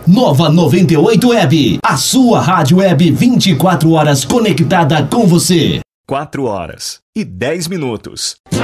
Nova 98 Web, a sua rádio web 24 horas conectada com você. 4 horas e 10 minutos.